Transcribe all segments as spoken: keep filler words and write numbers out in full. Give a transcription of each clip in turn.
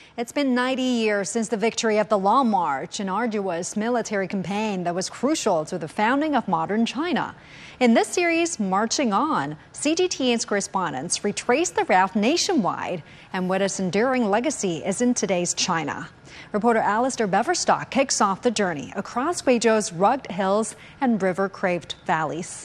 It's been ninety years since the victory of the Long March, an arduous military campaign that was crucial to the founding of modern China. In this series, Marching On, C G T N's correspondents retrace the route nationwide and what its enduring legacy is in today's China. Reporter Alistair Beverstock kicks off the journey across Guizhou's rugged hills and river-craved valleys.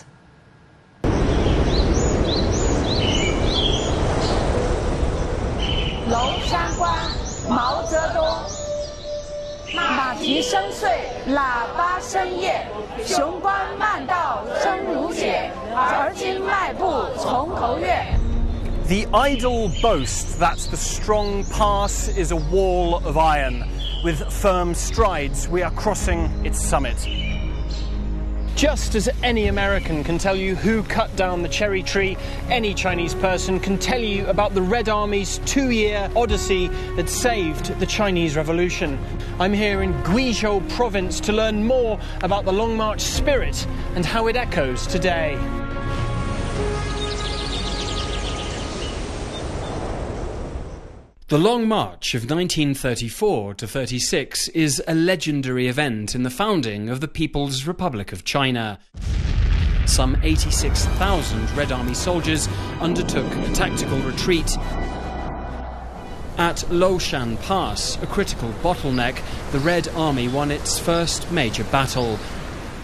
龙山关，毛泽东，马蹄声碎，喇叭声咽，雄关漫道真如血，而今迈步从头越。 The idle boast that the strong pass is a wall of iron. With firm strides, we are crossing its summit. Just as any American can tell you who cut down the cherry tree, any Chinese person can tell you about the Red Army's two-year odyssey that saved the Chinese Revolution. I'm here in Guizhou province to learn more about the Long March spirit and how it echoes today. The Long March of nineteen thirty-four to thirty-six is a legendary event in the founding of the People's Republic of China. Some eighty-six thousand Red Army soldiers undertook a tactical retreat. At Loushan Pass, a critical bottleneck, the Red Army won its first major battle.